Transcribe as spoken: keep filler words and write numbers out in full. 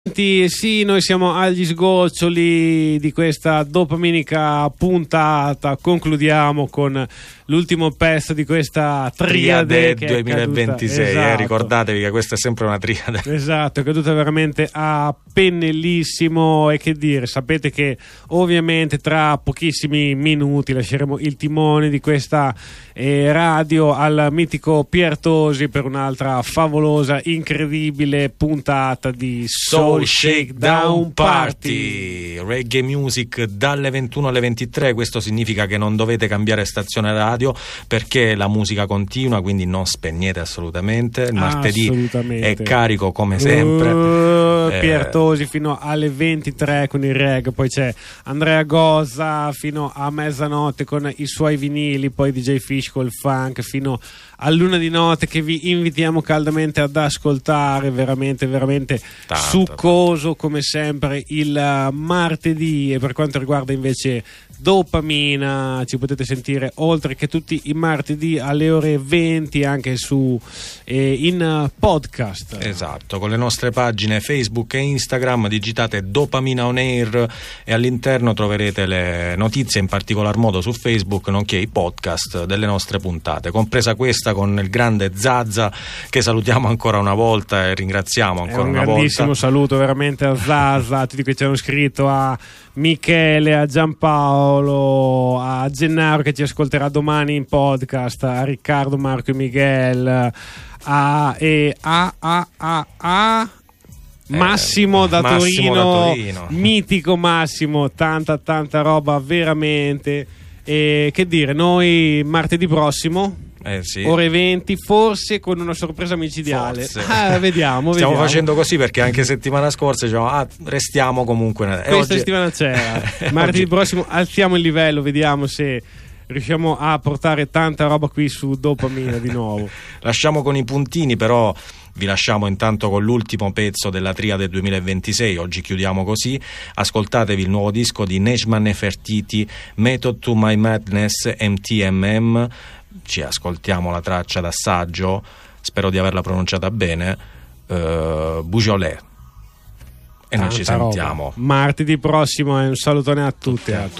Sì, noi siamo agli sgoccioli di questa dopaminica puntata. Concludiamo con l'ultimo pezzo di questa triade, triade che duemilaventisei. Esatto. Eh, ricordatevi che questa è sempre una triade. Esatto, è caduta veramente a pennellissimo. E che dire, sapete che ovviamente tra pochissimi minuti lasceremo il timone di questa eh, radio al mitico Pier Tosi per un'altra favolosa, incredibile puntata di Soul Shakedown Party. Reggae music dalle ventuno alle ventitré. Questo significa che non dovete cambiare stazione radio perché la musica continua, quindi non spegnete assolutamente. Il martedì è carico come sempre. uh, eh. Pier Tosi fino alle ventitré con il reggae, poi c'è Andrea Gozza fino a mezzanotte con i suoi vinili, poi D J Fish col funk fino a luna di notte, che vi invitiamo caldamente ad ascoltare. Veramente veramente Tanto. succoso come sempre il martedì. E per quanto riguarda invece Dopamina, ci potete sentire oltre che tutti i martedì alle ore venti anche su eh, in podcast. Esatto, con le nostre pagine Facebook e Instagram digitate Dopamina On Air e all'interno troverete le notizie, in particolar modo su Facebook, nonché i podcast delle nostre puntate, compresa questa con il grande Zazza, che salutiamo ancora una volta e ringraziamo ancora una volta. Un grandissimo saluto veramente a Zazza, a tutti che ci hanno scritto, a Michele, a Giampaolo, a Gennaro che ci ascolterà domani in podcast, a Riccardo, Marco e Miguel, a e a a a a Massimo, eh, da, Massimo Torino, da Torino, mitico Massimo, tanta tanta roba veramente. E che dire, noi martedì prossimo Eh sì. ore venti, forse con una sorpresa micidiale. Ah, vediamo, Stiamo vediamo. facendo così perché anche settimana scorsa diciamo, ah, restiamo comunque. Questa oggi... settimana c'era. Martedì prossimo alziamo il livello, vediamo se riusciamo a portare tanta roba qui su Dopamina di nuovo. Lasciamo con i puntini, però vi lasciamo intanto con l'ultimo pezzo della triade duemilaventisei. Oggi chiudiamo così. Ascoltatevi il nuovo disco di Nejman Nefertiti, Method to My Madness, M T M M. Ci ascoltiamo la traccia d'assaggio, spero di averla pronunciata bene, uh, Beaujolais, e Tanta noi ci sentiamo roba. Martedì prossimo, e un salutone a tutti. A tutti.